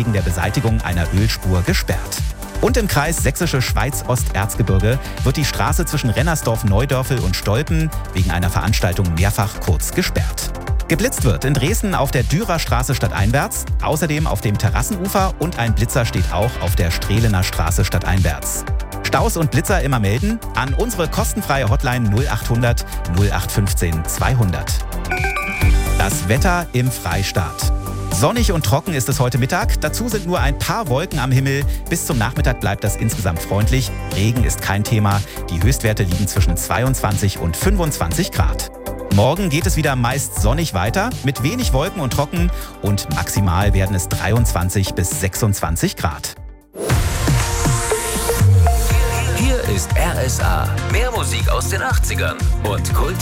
wegen der Beseitigung einer Ölspur gesperrt. Und im Kreis Sächsische Schweiz-Osterzgebirge wird die Straße zwischen Rennersdorf-Neudörfel und Stolpen wegen einer Veranstaltung mehrfach kurz gesperrt. Geblitzt wird in Dresden auf der Dürerstraße stadteinwärts, außerdem auf dem Terrassenufer und ein Blitzer steht auch auf der Strehlener Straße stadteinwärts. Staus und Blitzer immer melden an unsere kostenfreie Hotline 0800 0815 200. Das Wetter im Freistaat. Sonnig und trocken ist es heute Mittag. Dazu sind nur ein paar Wolken am Himmel. Bis zum Nachmittag bleibt das insgesamt freundlich. Regen ist kein Thema. Die Höchstwerte liegen zwischen 22 und 25 Grad. Morgen geht es wieder meist sonnig weiter, mit wenig Wolken und trocken. Und maximal werden es 23 bis 26 Grad. Hier ist RSA. Mehr Musik aus den 80ern und Kult.